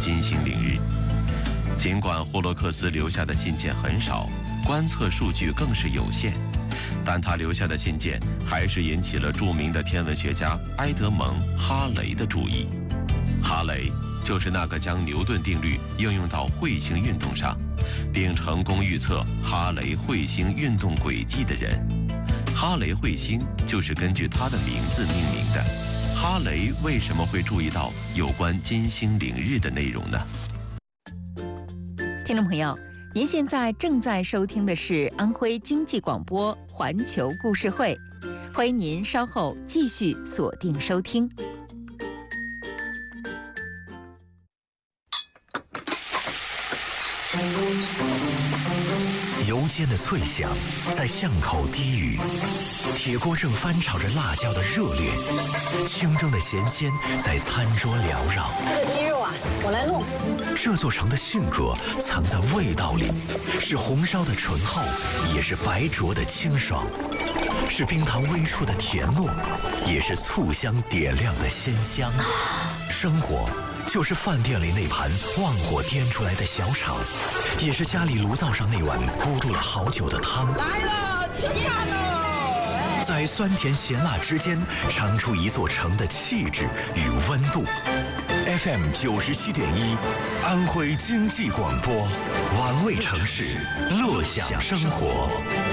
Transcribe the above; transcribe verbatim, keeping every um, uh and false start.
金星凌日。尽管霍洛克斯留下的信件很少，观测数据更是有限，但他留下的信件还是引起了著名的天文学家埃德蒙·哈雷的注意。哈雷就是那个将牛顿定律应用到彗星运动上，并成功预测哈雷彗星运动轨迹的人。哈雷彗星就是根据他的名字命名的。哈雷为什么会注意到有关金星凌日的内容呢？ 听众朋友，您现在正在收听的是安徽经济广播环球故事会，欢迎您稍后继续锁定收听。 油煎的脆响在巷口低语，铁锅正翻炒着辣椒的热烈，清蒸的咸鲜在餐桌缭绕。 这个鸡肉啊，我来弄。 这座城的性格藏在味道里，是红烧的醇厚，也是白灼的清爽，是冰糖微触的甜糯，也是醋香点亮的鲜香。生活就是饭店里那盘旺火颠出来的小炒，也是家里炉灶上那碗咕嘟了好久的汤。 来了，吃饭喽！ 在酸甜咸辣之间，尝出一座城的气质与温度。F M 九十七点一，安徽经济广播，玩味城市，乐享生活。